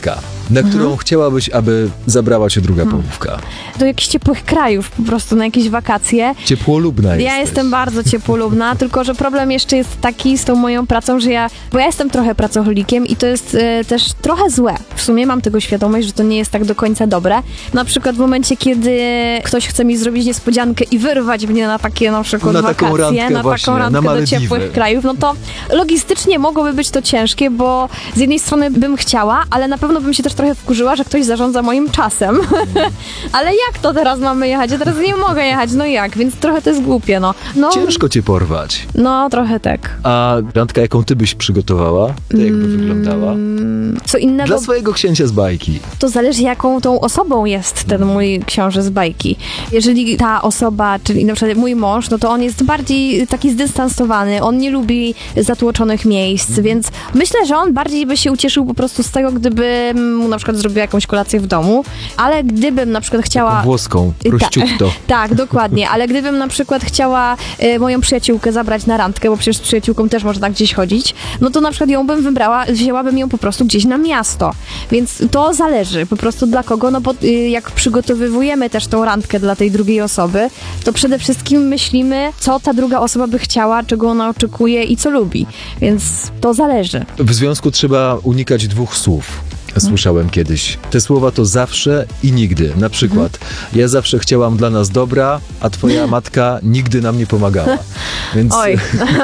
randka, na którą chciałabyś, aby zabrała cię druga połówka? Do jakichś ciepłych krajów po prostu, na jakieś wakacje. Ciepłolubna jesteś. Ja jestem bardzo ciepłolubna, tylko że problem jeszcze jest taki z tą moją pracą, że bo ja jestem trochę pracocholikiem i to jest też trochę złe. W sumie mam tego świadomość, że to nie jest tak do końca dobre. Na przykład w momencie, kiedy ktoś chce mi zrobić niespodziankę i wyrwać mnie na takie na przykład Na taką wakacje, randkę na właśnie, taką na randkę do Malediwy. ciepłych krajów, no to logistycznie mogłoby być to ciężkie, bo z jednej strony bym chciała, ale na pewno bym się też trochę wkurzyła, że ktoś zarządza moim czasem. Ale jak to teraz mamy jechać? Ja teraz nie mogę jechać, no jak? Więc trochę to jest głupie, no. Ciężko cię porwać. No, trochę tak. A randka, jaką ty byś przygotowała, to jakby wyglądała? Co innego, Dla swojego księcia z bajki. to zależy, jaką tą osobą jest ten mój książę z bajki. Jeżeli ta osoba, czyli na przykład mój mąż, no to on jest bardziej taki zdystansowany, on nie lubi zatłoczonych miejsc, więc myślę, że on bardziej by się ucieszył po prostu z tego, gdybym mu na przykład zrobiła jakąś kolację w domu, ale gdybym na przykład chciała... Włoską, prościutto. Tak, dokładnie, ale gdybym na przykład chciała moją przyjaciółkę zabrać na randkę, bo przecież z przyjaciółką też można gdzieś chodzić, no to na przykład ją bym wybrała, wzięłabym ją po prostu gdzieś na miasto. Więc to zależy po prostu dla kogo, no bo jak przygotowujemy też tą randkę dla tej drugiej osoby, to przede wszystkim myślimy, co ta druga osoba by chciała, czego ona oczekuje i co lubi. Więc to zależy. W związku trzeba unikać dwóch słów. Słyszałem kiedyś. Te słowa to zawsze i nigdy. Na przykład, ja zawsze chciałam dla nas dobra, a twoja matka nigdy nam nie pomagała. Więc, Oj.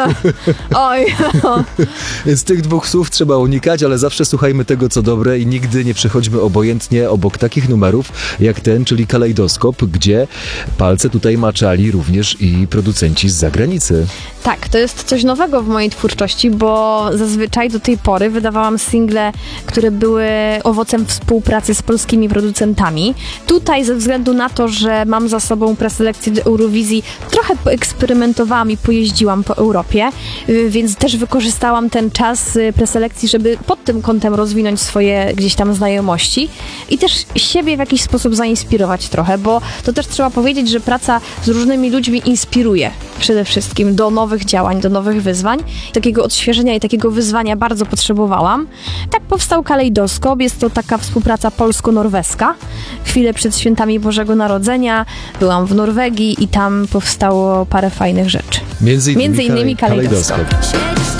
Oj. więc tych dwóch słów trzeba unikać, ale zawsze słuchajmy tego, co dobre i nigdy nie przechodźmy obojętnie obok takich numerów, jak ten, czyli Kalejdoskop, gdzie palce tutaj maczali również i producenci z zagranicy. Tak, to jest coś nowego w mojej twórczości, bo zazwyczaj do tej pory wydawałam single, które były owocem współpracy z polskimi producentami. Tutaj ze względu na to, że mam za sobą preselekcję do Eurowizji, trochę poeksperymentowałam i pojeździłam po Europie, więc też wykorzystałam ten czas preselekcji, żeby pod tym kątem rozwinąć swoje gdzieś tam znajomości i też siebie w jakiś sposób zainspirować trochę, bo to też trzeba powiedzieć, że praca z różnymi ludźmi inspiruje przede wszystkim do nowych działań, do nowych wyzwań. Takiego odświeżenia i takiego wyzwania bardzo potrzebowałam. Tak powstał Kalejdoskop. Jest to taka współpraca polsko-norweska. Chwilę przed świętami Bożego Narodzenia byłam w Norwegii i tam powstało parę fajnych rzeczy. Między innymi Kalejdoskop. Kalejdoskop.